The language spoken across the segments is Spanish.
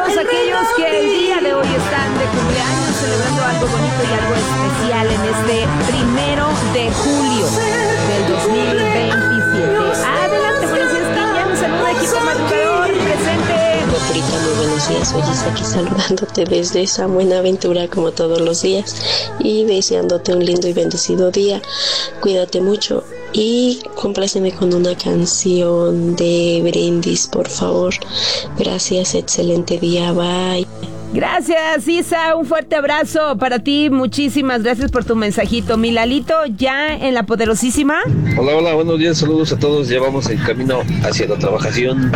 todos aquellos que el día de hoy están de cumpleaños, celebrando algo bonito y algo especial en este 1 de julio del 2027. Adelante, buenos días, niña. Un saludo a equipo madrugador presente. Doctorita, muy buenos días. Hoy está aquí saludándote desde esa Buenaventura como todos los días y deseándote un lindo y bendecido día. Cuídate mucho y compláceme con una canción de Brindis, por favor. Gracias, excelente día, bye. Gracias, Isa, un fuerte abrazo para ti, muchísimas gracias por tu mensajito. Mi Lalito, ya en la poderosísima. Hola, buenos días, saludos a todos. Ya vamos en camino hacia la trabajación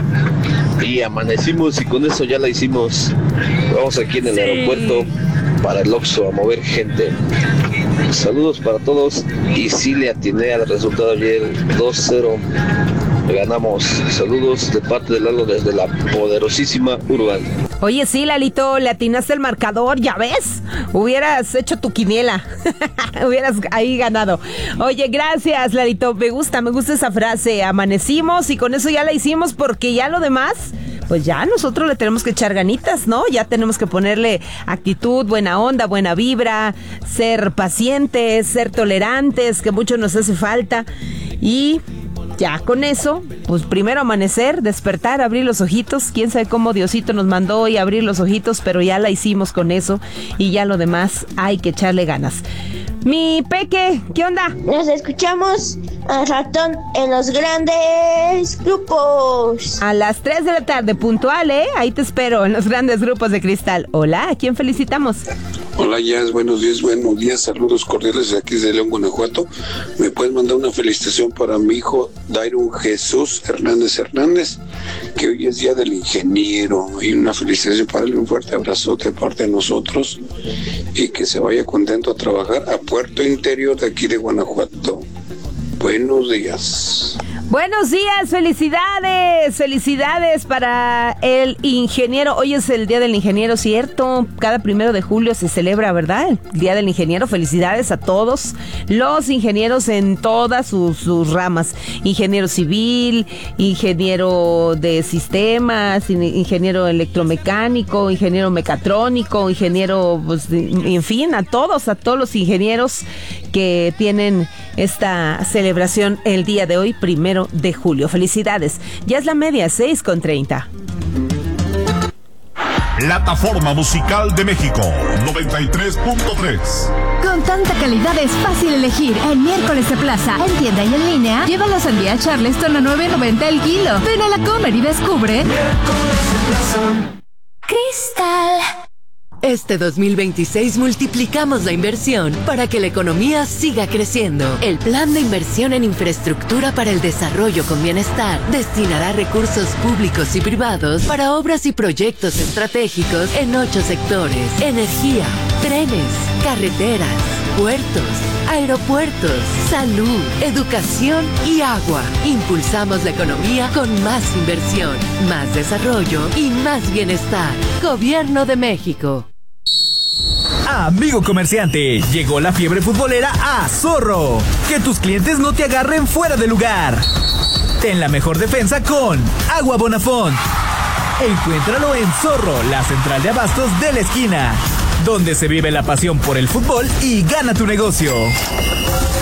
y amanecimos y con eso ya la hicimos. Vamos aquí en el aeropuerto para el Oxxo a mover gente. Saludos para todos y sí le atiné al resultado ayer 2-0. Ganamos. Saludos de parte de Lalo desde la poderosísima Uruguay. Oye, sí, Lalito, le atinaste el marcador, ¿ya ves? Hubieras hecho tu quiniela. Hubieras ahí ganado. Oye, gracias, Lalito. Me gusta esa frase. Amanecimos y con eso ya la hicimos porque ya lo demás, pues ya nosotros le tenemos que echar ganitas, ¿no? Ya tenemos que ponerle actitud, buena onda, buena vibra, ser pacientes, ser tolerantes, que mucho nos hace falta. Y ya con eso, pues primero amanecer, despertar, abrir los ojitos. Quién sabe cómo Diosito nos mandó hoy a abrir los ojitos, pero ya la hicimos con eso y ya lo demás hay que echarle ganas. Mi Peque, ¿qué onda? Nos escuchamos al ratón en los grandes grupos. A las 3 de la tarde, puntual, ¿eh? Ahí te espero en los grandes grupos de cristal. Hola, ¿a quién felicitamos? Hola, Jazz, buenos días, saludos cordiales de aquí de León, Guanajuato. ¿Me puedes mandar una felicitación para mi hijo Dairon Jesús Hernández, que hoy es Día del Ingeniero? Y una felicitación para él, un fuerte abrazo de parte de nosotros y que se vaya contento a trabajar a Puerto Interior de aquí de Guanajuato. Buenos días. Buenos días, felicidades para el ingeniero. Hoy es el Día del Ingeniero, ¿cierto? Cada 1 de julio se celebra, ¿verdad? El Día del Ingeniero. Felicidades a todos los ingenieros en todas sus ramas. Ingeniero civil, ingeniero de sistemas, ingeniero electromecánico, ingeniero mecatrónico, ingeniero, pues, en fin, a todos los ingenieros que tienen esta celebración el día de hoy, 1 de julio. Felicidades. Ya es la media, 6:30. Plataforma Musical de México, 93.3. Con tanta calidad es fácil elegir. En Miércoles de Plaza, en tienda y en línea, lleva la sandía Charleston a $9.90 el kilo. Ven a la Comer y descubre Cristal. Este 2026 multiplicamos la inversión para que la economía siga creciendo. El Plan de Inversión en Infraestructura para el Desarrollo con Bienestar destinará recursos públicos y privados para obras y proyectos estratégicos en 8 sectores: energía, trenes, carreteras, puertos, aeropuertos, salud, educación y agua. Impulsamos la economía con más inversión, más desarrollo y más bienestar. Gobierno de México. Amigo comerciante, llegó la fiebre futbolera a Zorro. Que tus clientes no te agarren fuera de lugar. Ten la mejor defensa con Agua Bonafont. Encuéntralo en Zorro, la central de abastos de la esquina, donde se vive la pasión por el fútbol y gana tu negocio.